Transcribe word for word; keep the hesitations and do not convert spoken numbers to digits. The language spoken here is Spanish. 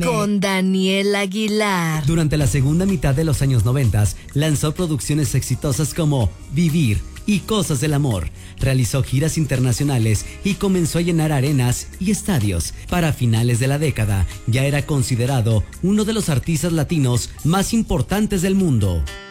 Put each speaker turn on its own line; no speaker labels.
con Daniel Aguilar.
Durante la segunda mitad de los años noventas, lanzó producciones exitosas como Vivir y Cosas del Amor. Realizó giras internacionales y comenzó a llenar arenas y estadios. Para finales de la década, ya era considerado uno de los artistas latinos más importantes del mundo.